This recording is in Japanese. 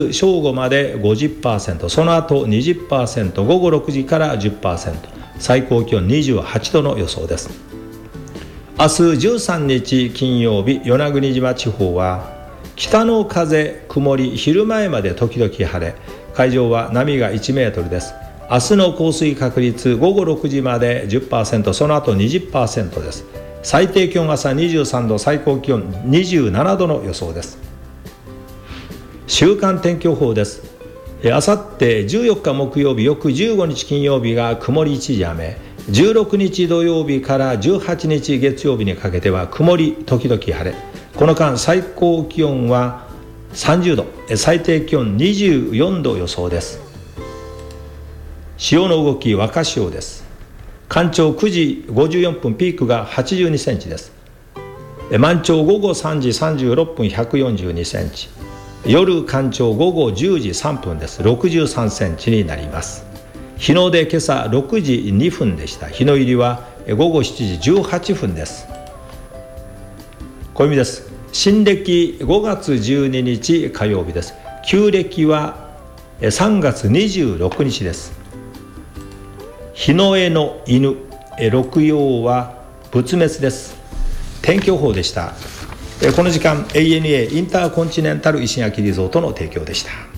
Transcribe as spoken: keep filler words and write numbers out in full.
正午まで ごじゅっパーセント、 その後 にじゅっパーセント、 午後ろくじから じゅっパーセント、 最高気温にじゅうはちどの予想です。明日じゅうさんにち金曜日、与那国島地方は北の風曇り、昼前まで時々晴れ、海上は波がいちメートルです。明日の降水確率、午後ろくじまで じゅっパーセント、 その後 にじゅっパーセント です。最低気温朝にじゅうさんど、最高気温にじゅうななどの予想です。週間天気予報です。あさってじゅうよっか木曜日、翌じゅうごにち金曜日が曇り一時雨、じゅうろくにち土曜日からじゅうはちにち月曜日にかけては曇り時々晴れ、この間最高気温はさんじゅうど、最低気温にじゅうよんど予想です。潮の動き、若潮です。干潮くじごじゅうよんぷん、ピークがはちじゅうにセンチです。満潮午後さんじさんじゅうろっぷん、ひゃくよんじゅうにセンチ、夜干潮午後じゅうじさんぷんです。ろくじゅうさんセンチになります。日の出今朝ろくじにふんでした。日の入りは午後しちじじゅうはっぷんです。暦です。新暦ごがつじゅうににち火曜日です。旧暦はさんがつにじゅうろくにちです。日の絵の犬、六曜は仏滅です。天気予報でした。この時間 エーエヌエー インターコンチネンタル石垣リゾートの提供でした。